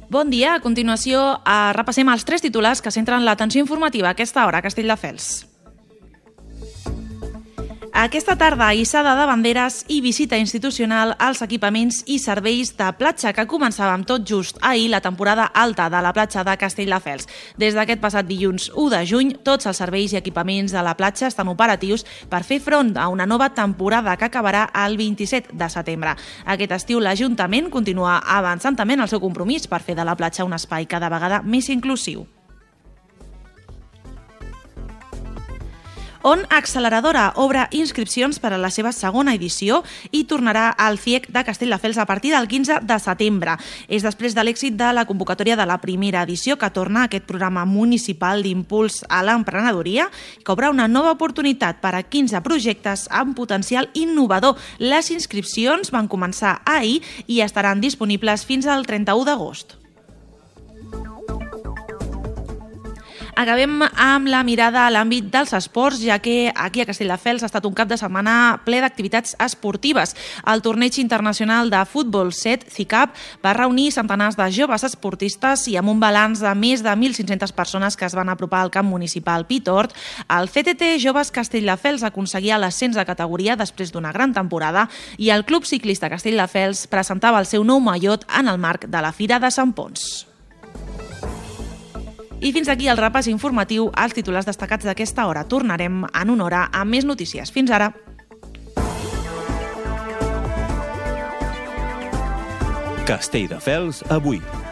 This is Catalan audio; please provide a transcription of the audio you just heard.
Bon dia. A continuació, repassem els 3 titulars que centren l'atenció informativa a aquesta hora a Castelldefels. Aquesta tarda, hissada de banderes i visita institucional als equipaments i serveis de platja, que començava amb tot just ahir la temporada alta de la platja de Castelldefels. Des d'aquest passat dilluns 1 de juny, tots els serveis i equipaments de la platja estan operatius per fer front a una nova temporada que acabarà el 27 de setembre. Aquest estiu l'Ajuntament continua avançant també en el seu compromís per fer de la platja un espai cada vegada més inclusiu. On Acceleradora obre inscripcions per a la seva segona edició i tornarà al CIEC de Castelldefels a partir del 15 de setembre. És després de l'èxit de la convocatòria de la primera edició que torna aquest programa municipal d'impuls a l'emprenedoria i que obre una nova oportunitat per a 15 projectes amb potencial innovador. Les inscripcions van començar ahir i estaran disponibles fins al 31 d'agost. Acabem amb la mirada a l'àmbit dels esports, ja que aquí a Castelldefels ha estat un cap de setmana ple d'activitats esportives. El torneig internacional de futbol 7, CICAP, va reunir centenars de joves esportistes i amb un balanç de més de 1.500 persones que es van apropar al camp municipal Pitort, el CTT Joves Castelldefels aconseguia l'ascens de categoria després d'una gran temporada i el Club Ciclista Castelldefels presentava el seu nou mallot en el marc de la Fira de Sant Ponç. I fins aquí el repàs informatiu als titulars destacats d'aquesta hora. Tornarem en una hora amb més notícies. Fins ara. Castelldefels avui.